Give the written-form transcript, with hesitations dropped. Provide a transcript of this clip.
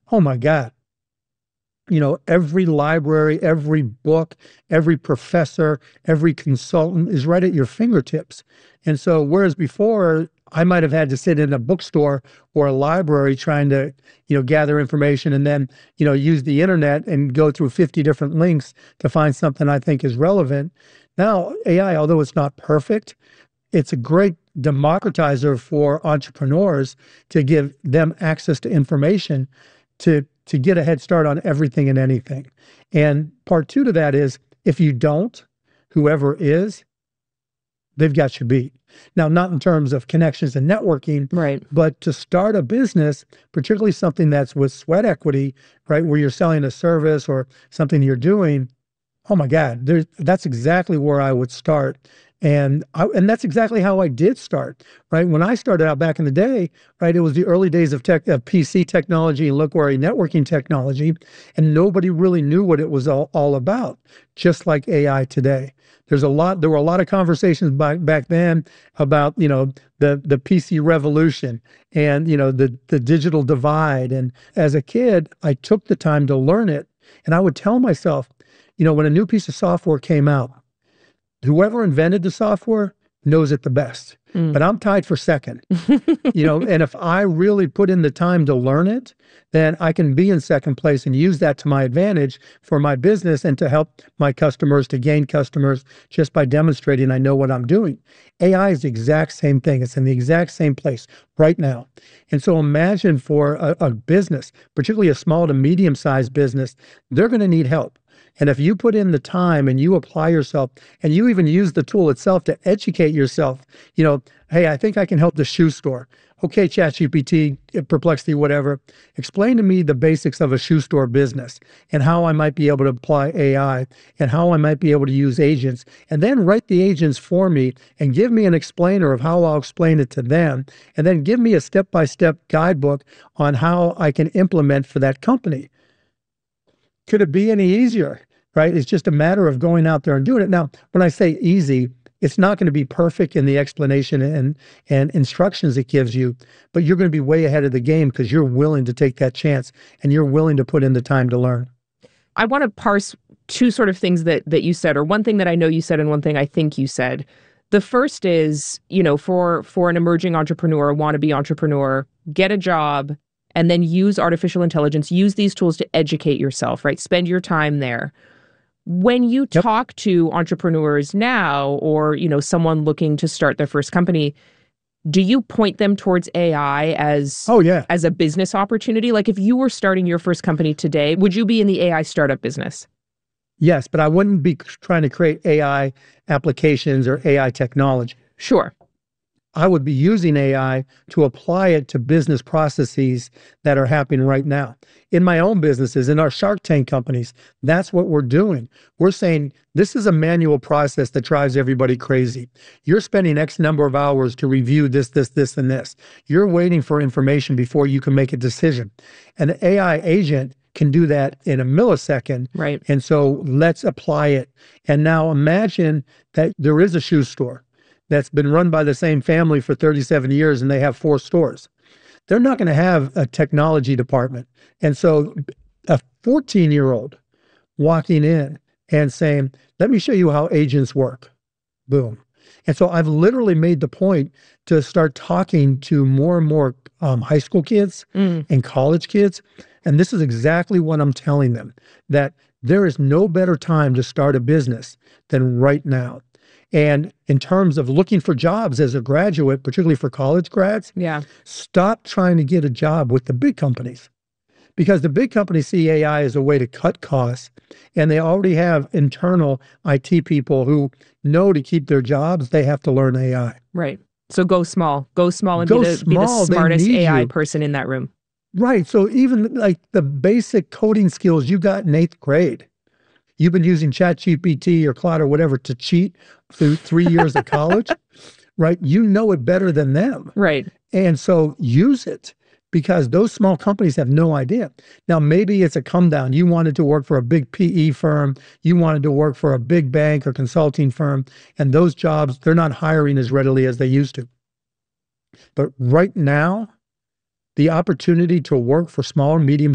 Oh my God. Every library, every book, every professor, every consultant is right at your fingertips. And so, whereas before I might have had to sit in a bookstore or a library trying to, gather information and then, use the internet and go through 50 different links to find something I think is relevant. Now, AI, although it's not perfect, it's a great democratizer for entrepreneurs to give them access to information to get a head start on everything and anything. And part two to that is if you don't, whoever is, they've got you beat. Now, not in terms of connections and networking, Right. but to start a business, particularly something that's with sweat equity, right, where you're selling a service or something you're doing, oh my God, that's exactly where I would start. And that's exactly how I did start, right? When I started out back in the day, right, it was the early days of PC technology and look-where networking technology, and nobody really knew what it was all about, just like AI today. There were a lot of conversations back then about, the PC revolution and, the digital divide. And as a kid, I took the time to learn it. And I would tell myself, when a new piece of software came out, whoever invented the software knows it the best, but I'm tied for second, and if I really put in the time to learn it, then I can be in second place and use that to my advantage for my business and to help my customers to gain customers just by demonstrating I know what I'm doing. AI is the exact same thing. It's in the exact same place right now. And so imagine for a business, particularly a small to medium-sized business, they're going to need help. And if you put in the time and you apply yourself and you even use the tool itself to educate yourself, hey, I think I can help the shoe store. Okay, ChatGPT, Perplexity, whatever. Explain to me the basics of a shoe store business and how I might be able to apply AI and how I might be able to use agents, and then write the agents for me and give me an explainer of how I'll explain it to them, and then give me a step-by-step guidebook on how I can implement for that company. Could it be any easier? Right? It's just a matter of going out there and doing it. Now, when I say easy, it's not going to be perfect in the explanation and instructions it gives you, but you're going to be way ahead of the game because you're willing to take that chance and you're willing to put in the time to learn. I want to parse two sort of things that you said, or one thing that I know you said and one thing I think you said. The first is, for an emerging entrepreneur, a wannabe entrepreneur, get a job and then use artificial intelligence, use these tools to educate yourself, right? Spend your time there. When you talk to entrepreneurs now, or, someone looking to start their first company, do you point them towards AI as a business opportunity? Like if you were starting your first company today, would you be in the AI startup business? Yes, but I wouldn't be trying to create AI applications or AI technology. Sure. I would be using AI to apply it to business processes that are happening right now. In my own businesses, in our Shark Tank companies, that's what we're doing. We're saying this is a manual process that drives everybody crazy. You're spending X number of hours to review this, and this. You're waiting for information before you can make a decision. An AI agent can do that in a millisecond. Right. And so let's apply it. And now imagine that there is a shoe store that's been run by the same family for 37 years and they have 4 stores. They're not going to have a technology department. And so a 14-year-old walking in and saying, let me show you how agents work. Boom. And so I've literally made the point to start talking to more and more high school kids and college kids. And this is exactly what I'm telling them, that there is no better time to start a business than right now. And in terms of looking for jobs as a graduate, particularly for college grads, stop trying to get a job with the big companies, because the big companies see AI as a way to cut costs, and they already have internal IT people who know to keep their jobs, they have to learn AI. Right. So go small and be the smartest AI person in that room. Right. So even like the basic coding skills you got in 8th grade, you've been using ChatGPT or Claude or whatever to cheat through 3 years of college, right? You know it better than them. Right. And so use it, because those small companies have no idea. Now, maybe it's a come down. You wanted to work for a big PE firm. You wanted to work for a big bank or consulting firm. And those jobs, they're not hiring as readily as they used to. But right now, the opportunity to work for small and medium